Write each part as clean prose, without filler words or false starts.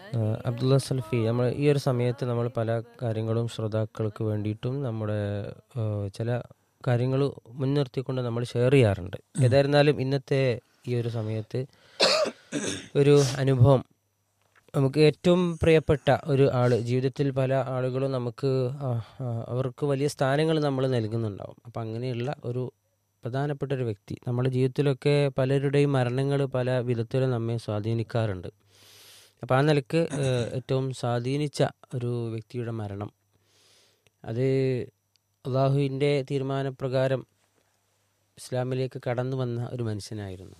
അബ്ദുള്ള സൽഫി, നമ്മൾ ഈ ഒരു സമയത്ത് നമ്മൾ പല കാര്യങ്ങളും ശ്രോതാക്കൾക്ക് വേണ്ടിയിട്ടും നമ്മുടെ ചില കാര്യങ്ങൾ മുൻനിർത്തിക്കൊണ്ട് നമ്മൾ ഷെയർ ചെയ്യാറുണ്ട്. ഏതായിരുന്നാലും ഇന്നത്തെ ഈ ഒരു സമയത്ത് ഒരു അനുഭവം, നമുക്ക് ഏറ്റവും പ്രിയപ്പെട്ട ഒരു ആള്, ജീവിതത്തിൽ പല ആളുകളും നമുക്ക് അവർക്ക് വലിയ സ്ഥാനങ്ങൾ നമ്മൾ നൽകുന്നുണ്ടാവും. അപ്പം അങ്ങനെയുള്ള ഒരു പ്രധാനപ്പെട്ട ഒരു വ്യക്തി നമ്മുടെ ജീവിതത്തിലൊക്കെ പലരുടെയും മരണങ്ങൾ പല വിധത്തിലും നമ്മെ സ്വാധീനിക്കാറുണ്ട്. അപ്പോൾ ആ നിലക്ക് ഏറ്റവും സ്വാധീനിച്ച ഒരു വ്യക്തിയുടെ മരണം, അത് അള്ളാഹുവിൻ്റെ തീരുമാനപ്രകാരം ഇസ്ലാമിലേക്ക് കടന്നു വന്ന ഒരു മനുഷ്യനായിരുന്നു.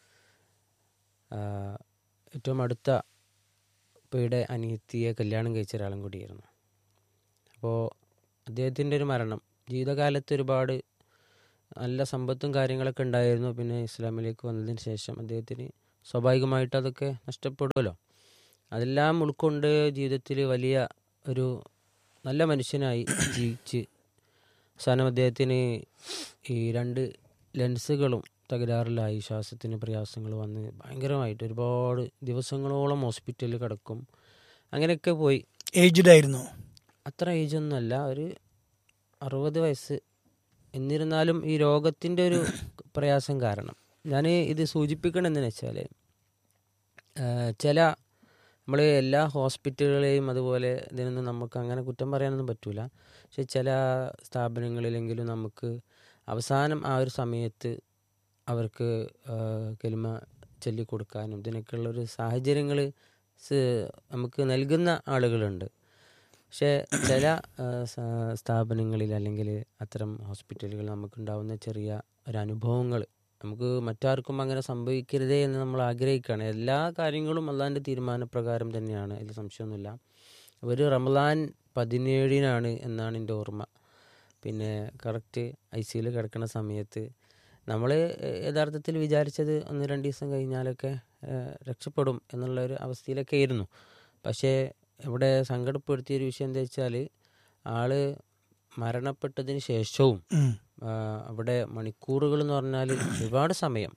ഏറ്റവും അടുത്ത ഉപ്പയുടെ അനിയത്തിയെ കല്യാണം കഴിച്ച ഒരാളും കൂടിയായിരുന്നു. അപ്പോൾ അദ്ദേഹത്തിൻ്റെ ഒരു മരണം, ജീവിതകാലത്ത് ഒരുപാട് നല്ല സമ്പത്തും കാര്യങ്ങളൊക്കെ ഉണ്ടായിരുന്നു. പിന്നെ ഇസ്ലാമിലേക്ക് വന്നതിന് ശേഷം അദ്ദേഹത്തിന് സ്വാഭാവികമായിട്ട് അതൊക്കെ നഷ്ടപ്പെടുമല്ലോ. അതെല്ലാം ഉൾക്കൊണ്ട് ജീവിതത്തിൽ വലിയ ഒരു നല്ല മനുഷ്യനായി ജീവിച്ച് അവസാനം അദ്ദേഹത്തിന് ഈ 2 ലെൻസുകളും തകരാറിലായി, ശ്വാസത്തിന് പ്രയാസങ്ങൾ വന്ന് ഭയങ്കരമായിട്ട് ഒരുപാട് ദിവസങ്ങളോളം ഹോസ്പിറ്റലിൽ കിടക്കും. അങ്ങനെയൊക്കെ പോയി. ഏജ്ഡ് ആയിരുന്നു? അത്ര ഏജൊന്നുമല്ല, ഒരു 60 വയസ്സ്. എന്നിരുന്നാലും ഈ രോഗത്തിൻ്റെ ഒരു പ്രയാസം കാരണം ഞാൻ ഇത് സൂചിപ്പിക്കണമെന്ന് വെച്ചാൽ, ചില നമ്മൾ എല്ലാ ഹോസ്പിറ്റലുകളെയും അതുപോലെ ഇതിനൊന്നും നമുക്ക് അങ്ങനെ കുറ്റം പറയാനൊന്നും പറ്റില്ല. പക്ഷെ ചില സ്ഥാപനങ്ങളിലെങ്കിലും നമുക്ക് അവസാനം ആ ഒരു സമയത്ത് അവർക്ക് കലിമ ചൊല്ലിക്കൊടുക്കാനും ഇതിനൊക്കെയുള്ളൊരു സാഹചര്യങ്ങൾ നമുക്ക് നൽകുന്ന ആളുകളുണ്ട്. പക്ഷേ ചില സ്ഥാപനങ്ങളിൽ അല്ലെങ്കിൽ അത്തരം ഹോസ്പിറ്റലുകൾ നമുക്കുണ്ടാവുന്ന ചെറിയ ഒരനുഭവങ്ങൾ നമുക്ക് മറ്റാർക്കും അങ്ങനെ സംഭവിക്കരുതേ എന്ന് നമ്മൾ ആഗ്രഹിക്കുകയാണ്. എല്ലാ കാര്യങ്ങളും അള്ളാഹിൻ്റെ തീരുമാനപ്രകാരം തന്നെയാണ്, അതിൽ സംശയമൊന്നുമില്ല. ഒരു റമദാൻ 17 എന്നാണ് എൻ്റെ ഓർമ്മ. പിന്നെ കറക്റ്റ് ICUയിൽ കിടക്കുന്ന സമയത്ത് നമ്മൾ യഥാർത്ഥത്തിൽ വിചാരിച്ചത് 1-2 ദിവസം കഴിഞ്ഞാലൊക്കെ രക്ഷപ്പെടും എന്നുള്ളൊരു അവസ്ഥയിലൊക്കെ ആയിരുന്നു. പക്ഷേ ഇവിടെ സങ്കടപ്പെടുത്തിയൊരു വിഷയം എന്താ വെച്ചാൽ, ആള് മരണപ്പെട്ടതിന് ശേഷവും അവിടെ മണിക്കൂറുകൾ എന്ന് പറഞ്ഞാൽ ഒരുപാട് സമയം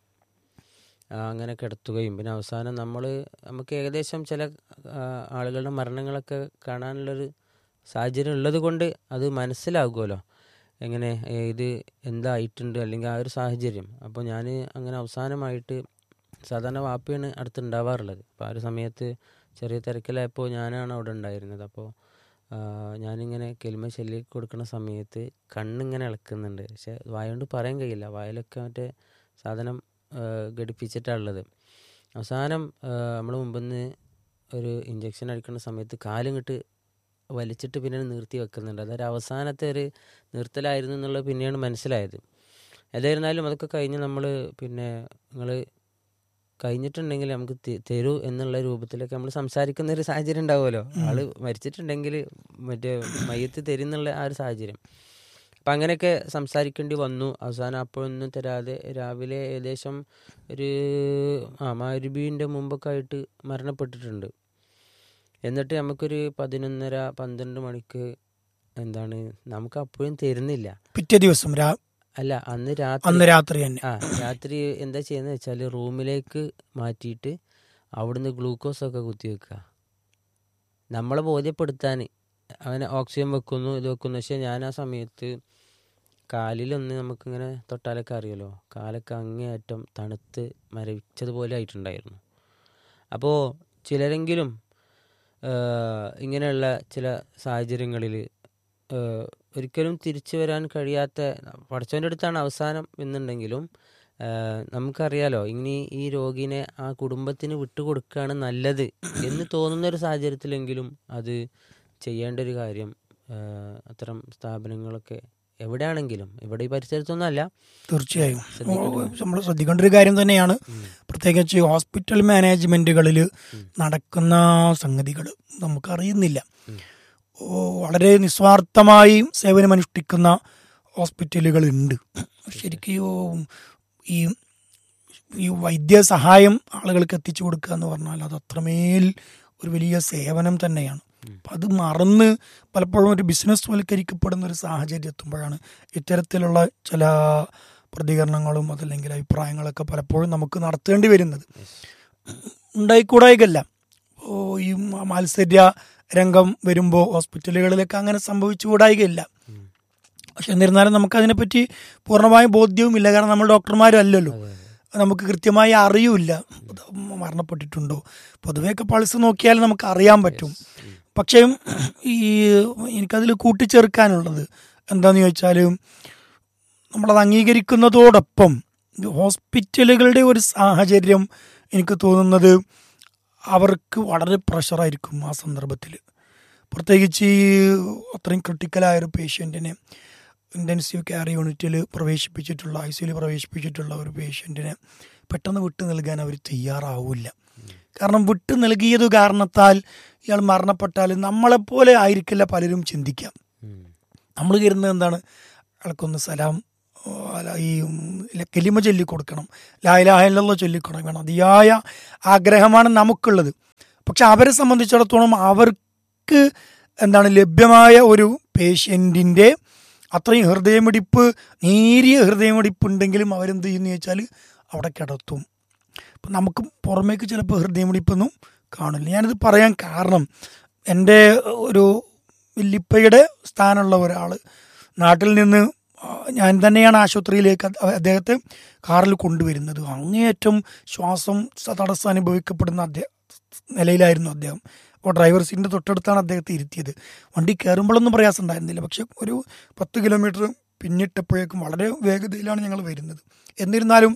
അങ്ങനെ കിടത്തുകയും പിന്നെ അവസാനം നമുക്ക് ഏകദേശം ചില ആളുകളുടെ മരണങ്ങളൊക്കെ കാണാനുള്ളൊരു സാഹചര്യം ഉള്ളത് കൊണ്ട് അത് മനസ്സിലാകുമല്ലോ എങ്ങനെ ഇത് എന്തായിട്ടുണ്ട് അല്ലെങ്കിൽ ആ ഒരു സാഹചര്യം. അപ്പോൾ ഞാൻ അങ്ങനെ അവസാനമായിട്ട് സാധാരണ വാപ്പയാണ് അടുത്തുണ്ടാവാറുള്ളത്. അപ്പോൾ ആ ഒരു സമയത്ത് ചെറിയ തിരക്കിലായപ്പോൾ ഞാനാണ് അവിടെ ഉണ്ടായിരുന്നത്. അപ്പോൾ ഞാനിങ്ങനെ കെലിമ ചൊല്ലി കൊടുക്കുന്ന സമയത്ത് കണ്ണിങ്ങനെ ഇളക്കുന്നുണ്ട്. പക്ഷെ വായ പറയാൻ കഴിയില്ല, വായിലൊക്കെ മറ്റേ സാധനം ഘടിപ്പിച്ചിട്ടാണുള്ളത്. അവസാനം നമ്മൾ മുമ്പിൽ നിന്ന് ഒരു ഇഞ്ചക്ഷൻ അടിക്കുന്ന സമയത്ത് കാലിങ്ങോട്ട് വലിച്ചിട്ട് പിന്നെ നിർത്തി വെക്കുന്നുണ്ട്. അതൊരു അവസാനത്തെ ഒരു നിർത്തലായിരുന്നു എന്നുള്ളത് പിന്നെയാണ് മനസ്സിലായത്. ഏതായിരുന്നാലും അതൊക്കെ കഴിഞ്ഞ് നമ്മൾ പിന്നെ നിങ്ങൾ കഴിഞ്ഞിട്ടുണ്ടെങ്കിൽ നമുക്ക് തരൂ എന്നുള്ള രൂപത്തിലൊക്കെ നമ്മൾ സംസാരിക്കുന്ന ഒരു സാഹചര്യം ഉണ്ടാവുമല്ലോ. ആള് മരിച്ചിട്ടുണ്ടെങ്കിൽ മറ്റേ മയ്യത്ത് തരുന്നുള്ള ആ ഒരു സാഹചര്യം. അപ്പം അങ്ങനെയൊക്കെ സംസാരിക്കേണ്ടി വന്നു. അവസാനം അപ്പോഴൊന്നും തരാതെ രാവിലെ ഏകദേശം ഒരു മഗ്‌രിബിൻ്റെ മുമ്പൊക്കെ ആയിട്ട് മരണപ്പെട്ടിട്ടുണ്ട്. എന്നിട്ട് നമുക്കൊരു 11:30-12 മണിക്ക് എന്താണ് നമുക്ക് അപ്പോഴും തരുന്നില്ല. പിറ്റേ ദിവസം അല്ല, അന്ന് രാത്രി തന്നെ. രാത്രി എന്താ ചെയ്യുന്നത് വെച്ചാൽ റൂമിലേക്ക് മാറ്റിയിട്ട് അവിടുന്ന് ഗ്ലൂക്കോസൊക്കെ കുത്തിവെക്കുക, നമ്മളെ ബോധ്യപ്പെടുത്താൻ. അവനെ ഓക്സിജൻ വെക്കുന്നു, ഇത് വെക്കുന്നു. പക്ഷെ ഞാൻ ആ സമയത്ത് കാലിലൊന്ന് നമുക്കിങ്ങനെ തൊട്ടാലൊക്കെ അറിയാലോ, കാലൊക്കെ അങ്ങേയറ്റം തണുത്ത് മരവിച്ചതുപോലെ ആയിട്ടുണ്ടായിരുന്നു. അപ്പോൾ ചിലരെങ്കിലും ഇങ്ങനെയുള്ള ചില സാഹചര്യങ്ങളിൽ ഒരിക്കലും തിരിച്ചു വരാൻ കഴിയാത്ത, പഠിച്ചവൻ്റെ അടുത്താണ് അവസാനം എന്നുണ്ടെങ്കിലും നമുക്കറിയാലോ ഇനി ഈ രോഗിനെ ആ കുടുംബത്തിന് വിട്ടുകൊടുക്കുകയാണ് നല്ലത് എന്ന് തോന്നുന്നൊരു സാഹചര്യത്തിലെങ്കിലും അത് ചെയ്യേണ്ട ഒരു കാര്യം അത്തരം സ്ഥാപനങ്ങളൊക്കെ എവിടെയാണെങ്കിലും, ഇവിടെ ഈ പരിസരത്തൊന്നും അല്ല, തീർച്ചയായും നമ്മൾ ശ്രദ്ധിക്കേണ്ട ഒരു കാര്യം തന്നെയാണ്. പ്രത്യേകിച്ച് ഹോസ്പിറ്റൽ മാനേജ്മെന്റുകളിൽ നടക്കുന്ന സംഗതികൾ നമുക്കറിയുന്നില്ല. വളരെ നിസ്വാർത്ഥമായി സേവനമനുഷ്ഠിക്കുന്ന ഹോസ്പിറ്റലുകളുണ്ട്. ശരിക്കും ഈ വൈദ്യസഹായം ആളുകൾക്ക് എത്തിച്ചു കൊടുക്കുക എന്ന് പറഞ്ഞാൽ അത് അത്രമേൽ ഒരു വലിയ സേവനം തന്നെയാണ്. അപ്പം അത് മറന്ന് പലപ്പോഴും ഒരു ബിസിനസ് വൽക്കരിക്കപ്പെടുന്ന ഒരു സാഹചര്യം എത്തുമ്പോഴാണ് ഇത്തരത്തിലുള്ള ചില പ്രതികരണങ്ങളും അതല്ലെങ്കിൽ അഭിപ്രായങ്ങളൊക്കെ പലപ്പോഴും നമുക്ക് നടത്തേണ്ടി വരുന്നത്. ഉണ്ടായിക്കൂടായികല്ല. ഈ മത്സര രംഗം വരുമ്പോൾ ഹോസ്പിറ്റലുകളിലൊക്കെ അങ്ങനെ സംഭവിച്ചുകൂടായികയില്ല. പക്ഷെ എന്നിരുന്നാലും നമുക്കതിനെപ്പറ്റി പൂർണ്ണമായും ബോധ്യവുമില്ല. കാരണം നമ്മൾ ഡോക്ടർമാരും അല്ലല്ലോ, നമുക്ക് കൃത്യമായി അറിയില്ല മരണപ്പെട്ടിട്ടുണ്ടോ. പൊതുവെയൊക്കെ പൾസ് നോക്കിയാൽ നമുക്ക് അറിയാൻ പറ്റും. പക്ഷേ ഈ എനിക്കതിൽ കൂട്ടിച്ചേർക്കാനുള്ളത് എന്താണെന്ന് ചോദിച്ചാൽ, നമ്മളത് അംഗീകരിക്കുന്നതോടൊപ്പം ഹോസ്പിറ്റലുകളുടെ ഒരു സാഹചര്യം എനിക്ക് തോന്നുന്നത് അവർക്ക് വളരെ പ്രഷറായിരിക്കും ആ സന്ദർഭത്തിൽ. പ്രത്യേകിച്ച് ഈ അത്രയും ക്രിട്ടിക്കലായൊരു പേഷ്യൻറ്റിനെ ഇൻറ്റൻസീവ് കെയർ യൂണിറ്റിൽ പ്രവേശിപ്പിച്ചിട്ടുള്ള, ICUയിൽ പ്രവേശിപ്പിച്ചിട്ടുള്ള ഒരു പേഷ്യൻറ്റിനെ പെട്ടെന്ന് വിട്ടു നൽകാൻ അവർ തയ്യാറാവില്ല. കാരണം വിട്ടു നൽകിയത് കാരണത്താൽ ഇയാൾ മരണപ്പെട്ടാൽ നമ്മളെപ്പോലെ ആയിരിക്കില്ല പലരും ചിന്തിക്കാം. നമ്മൾ കരുതുന്നത് എന്താണ്, അയാൾക്കൊന്ന് സലാം ഈ കലിമ ചൊല്ലിക്കൊടുക്കണം, ലാ ഇലാഹ ഇല്ലല്ലാഹ് ചൊല്ലിക്കൊടുക്കണം വേണം, അതിയായ ആഗ്രഹമാണ് നമുക്കുള്ളത്. പക്ഷെ അവരെ സംബന്ധിച്ചിടത്തോളം അവർക്ക് എന്താണ് ലഭ്യമായ ഒരു പേഷ്യൻറ്റിൻ്റെ അത്രയും ഹൃദയമിടിപ്പ്, നേരിയ ഹൃദയമിടിപ്പുണ്ടെങ്കിലും അവരെന്ത് ചെയ്യുന്നു ചോദിച്ചാൽ അവിടെ കിടത്തും. അപ്പം നമുക്ക് പുറമേക്ക് ചിലപ്പോൾ ഹൃദയമിടിപ്പൊന്നും കാണില്ല. ഞാനിത് പറയാൻ കാരണം, എൻ്റെ ഒരു വല്യപ്പയുടെ സ്ഥാനമുള്ള ഒരാൾ നാട്ടിൽ നിന്ന് ഞാൻ തന്നെയാണ് ആശുപത്രിയിലേക്ക് അദ്ദേഹത്തെ കാറിൽ കൊണ്ടുവരുന്നത്. അങ്ങേയറ്റം ശ്വാസം തടസ്സം അനുഭവിക്കപ്പെടുന്ന നിലയിലായിരുന്നു അദ്ദേഹം. അപ്പോൾ ഡ്രൈവർ സീറ്റിൻ്റെ തൊട്ടടുത്താണ് അദ്ദേഹത്തെ ഇരുത്തിയത്. വണ്ടി കയറുമ്പോഴൊന്നും പ്രയാസം ഉണ്ടായിരുന്നില്ല. പക്ഷെ ഒരു 10 കിലോമീറ്റർ പിന്നിട്ടപ്പോഴേക്കും വളരെ വേഗതയിലാണ് ഞങ്ങൾ വരുന്നത്. എന്നിരുന്നാലും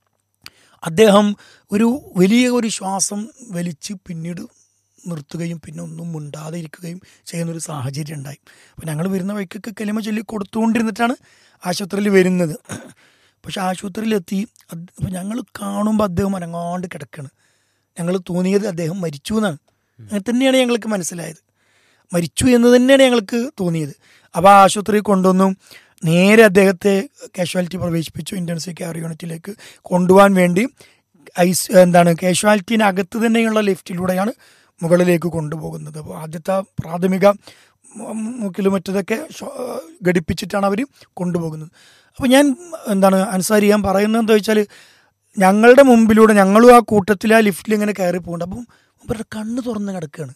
അദ്ദേഹം ഒരു വലിയ ഒരു ശ്വാസം വലിച്ച് പിന്നീട് നിർത്തുകയും പിന്നെ ഒന്നും മിണ്ടാതെ ഇരിക്കുകയും ചെയ്യുന്നൊരു സാഹചര്യം ഉണ്ടായി. അപ്പോൾ ഞങ്ങൾ വരുന്ന വഴിക്കൊക്കെ കലിമ ചൊല്ലി കൊടുത്തുകൊണ്ടിരുന്നിട്ടാണ് ആശുപത്രിയിൽ വരുന്നത്. പക്ഷെ ആശുപത്രിയിലെത്തി അപ്പോൾ ഞങ്ങൾ കാണുമ്പോൾ അദ്ദേഹം അനങ്ങാണ്ട് കിടക്കുകയാണ്. ഞങ്ങൾ തോന്നിയത് അദ്ദേഹം മരിച്ചു എന്നാണ്. അങ്ങനെ തന്നെയാണ് ഞങ്ങൾക്ക് മനസ്സിലായത്, മരിച്ചു എന്ന് തന്നെയാണ് ഞങ്ങൾക്ക് തോന്നിയത്. അപ്പോൾ ആ ആശുപത്രിയിൽ കൊണ്ടുവന്നു നേരെ അദ്ദേഹത്തെ കാഷ്വാലിറ്റി പ്രവേശിപ്പിച്ചു. ഇൻറ്റൻസീവ് കെയർ യൂണിറ്റിലേക്ക് കൊണ്ടുപോകാൻ വേണ്ടി കാഷ്വാലിറ്റിനകത്ത് തന്നെയുള്ള ലിഫ്റ്റിലൂടെയാണ് മുകളിലേക്ക് കൊണ്ടുപോകുന്നത്. അപ്പോൾ ആദ്യത്തെ പ്രാഥമിക മൂക്കിലും മറ്റതൊക്കെ ഘടിപ്പിച്ചിട്ടാണ് അവർ കൊണ്ടുപോകുന്നത്. അപ്പോൾ ഞാൻ അൻസാരി ഞാൻ പറയുന്നത് എന്താ വെച്ചാൽ, ഞങ്ങളുടെ മുമ്പിലൂടെ ഞങ്ങളും ആ കൂട്ടത്തിൽ ആ ലിഫ്റ്റിൽ ഇങ്ങനെ കയറി പോകുന്നുണ്ട്. അപ്പം അവരുടെ കണ്ണ് തുറന്ന് കിടക്കുകയാണ്.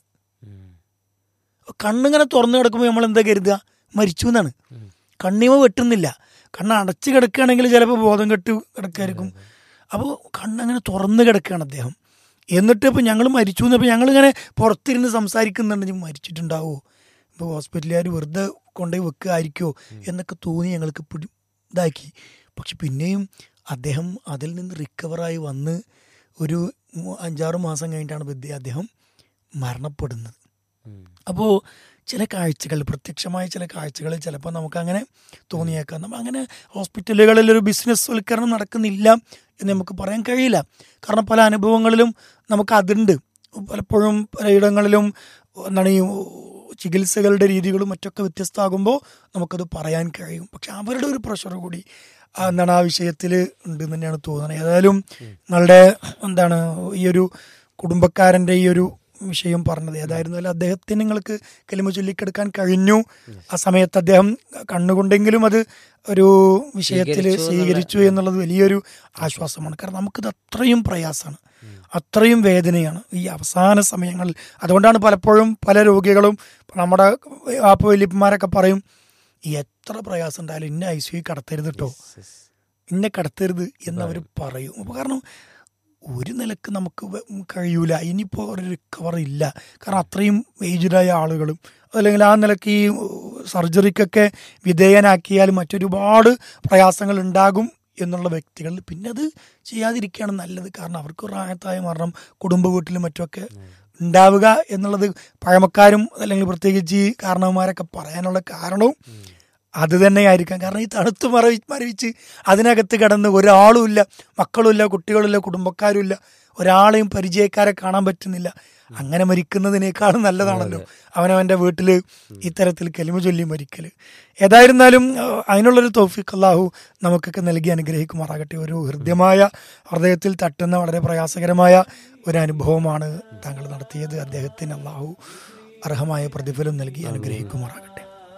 കണ്ണിങ്ങനെ തുറന്ന് കിടക്കുമ്പോൾ നമ്മൾ എന്താ കരുതുക, മരിച്ചു എന്നാണ്. കണ്ണിമ വെട്ടുന്നില്ല. കണ്ണ് അടച്ച് കിടക്കുകയാണെങ്കിൽ ചിലപ്പോൾ ബോധം കെട്ട് കിടക്കായിരിക്കും. അപ്പോൾ കണ്ണങ്ങനെ തുറന്ന് കിടക്കുകയാണ് അദ്ദേഹം. എന്നിട്ട് ഇപ്പോൾ ഞങ്ങൾ മരിച്ചു എന്നപ്പോൾ ഞങ്ങളിങ്ങനെ പുറത്തിരുന്ന് സംസാരിക്കുന്നുണ്ട്, മരിച്ചിട്ടുണ്ടാവുമോ, ഇപ്പോൾ ഹോസ്പിറ്റലുകാർ വെറുതെ കൊണ്ടുപോയി വെക്കുകയായിരിക്കുമോ എന്നൊക്കെ തോന്നി ഞങ്ങൾക്ക് ഇതാക്കി. പക്ഷെ പിന്നെയും അദ്ദേഹം അതിൽ നിന്ന് റിക്കവറായി വന്ന് ഒരു 5-6 മാസം കഴിഞ്ഞിട്ടാണ് അദ്ദേഹം മരണപ്പെടുന്നത്. അപ്പോൾ ചില കാഴ്ചകൾ, പ്രത്യക്ഷമായ ചില കാഴ്ചകളിൽ ചിലപ്പോൾ നമുക്കങ്ങനെ തോന്നിയേക്കാം. നമ്മൾ അങ്ങനെ ഹോസ്പിറ്റലുകളിലൊരു ബിസിനസ് വൽക്കരണം നടക്കുന്നില്ല എന്ന് നമുക്ക് പറയാൻ കഴിയില്ല. കാരണം പല അനുഭവങ്ങളിലും നമുക്കതുണ്ട്. പലപ്പോഴും പലയിടങ്ങളിലും ഈ ചികിത്സകളുടെ രീതികളും മറ്റൊക്കെ വ്യത്യസ്തമാകുമ്പോൾ നമുക്കത് പറയാൻ കഴിയും. പക്ഷെ അവരുടെ ഒരു പ്രഷർ കൂടി ആ വിഷയത്തിൽ ഉണ്ടെന്ന് തന്നെയാണ് തോന്നുന്നത്. ഏതായാലും നിങ്ങളുടെ ഈ ഒരു കുടുംബക്കാരൻ്റെ ഈ ഒരു വിഷയം പറഞ്ഞത് ഏതായിരുന്നാലും അദ്ദേഹത്തിന് നിങ്ങൾക്ക് കലിമ ചൊല്ലിക്കെടുക്കാൻ കഴിഞ്ഞു. ആ സമയത്ത് അദ്ദേഹം കണ്ണുകൊണ്ടെങ്കിലും അത് ഒരു വിഷയത്തിൽ സ്വീകരിച്ചു എന്നുള്ളത് വലിയൊരു ആശ്വാസമാണ്. കാരണം നമുക്കിത് അത്രയും പ്രയാസമാണ്, അത്രയും വേദനയാണ് ഈ അവസാന സമയങ്ങളിൽ. അതുകൊണ്ടാണ് പലപ്പോഴും പല രോഗികളും നമ്മുടെ വലിയപ്പന്മാരൊക്കെ പറയും, എത്ര പ്രയാസം ഉണ്ടായാലും ഇന്നെ ICU കടത്തരുത് കേട്ടോ, ഇന്നെ കടത്തരുത് എന്നവർ പറയും. അപ്പോൾ കാരണം ഒരു നിലക്ക് നമുക്ക് കഴിയൂല, ഇനിയിപ്പോൾ ഒരു റിക്കവർ ഇല്ല. കാരണം അത്രയും ഏജ്ഡായ ആളുകളും അല്ലെങ്കിൽ ആ നിലക്ക് ഈ സർജറിക്കൊക്കെ വിധേയനാക്കിയാൽ മറ്റൊരുപാട് പ്രയാസങ്ങൾ ഉണ്ടാകും എന്നുള്ള വ്യക്തികൾ പിന്നെ അത് ചെയ്യാതിരിക്കുകയാണ് നല്ലത്. കാരണം അവർക്ക് പ്രായത്തായ മരണം കുടുംബ വീട്ടിലും മറ്റുമൊക്കെ ഉണ്ടാവുക എന്നുള്ളത് പഴമക്കാരും അല്ലെങ്കിൽ പ്രത്യേകിച്ച് ഈ കാരണവന്മാരൊക്കെ പറയാനുള്ള കാരണവും അത് തന്നെയായിരിക്കാം. കാരണം ഈ തണുത്ത് മരവിച്ച് അതിനകത്ത് കിടന്ന് ഒരാളും ഇല്ല, മക്കളുമില്ല, കുട്ടികളുമില്ല, കുടുംബക്കാരുമില്ല, ഒരാളെയും പരിചയക്കാരെ കാണാൻ പറ്റുന്നില്ല. അങ്ങനെ മരിക്കുന്നതിനേക്കാളും നല്ലതാണല്ലോ അവനവൻ്റെ വീട്ടിൽ ഇത്തരത്തിൽ കലിമ ചൊല്ലി മരിക്കൽ. ഏതായിരുന്നാലും അതിനുള്ളൊരു തൗഫീഖ് അല്ലാഹു നമുക്കൊക്കെ നൽകി അനുഗ്രഹിക്കുമാറാകട്ടെ. ഒരു ഹൃദയത്തിൽ തട്ടുന്ന വളരെ പ്രയാസകരമായ ഒരു അനുഭവമാണ് താങ്കൾ നടത്തിയത്. അദ്ദേഹത്തിന് അല്ലാഹു അർഹമായ പ്രതിഫലം നൽകി അനുഗ്രഹിക്കുമാറാകട്ടെ.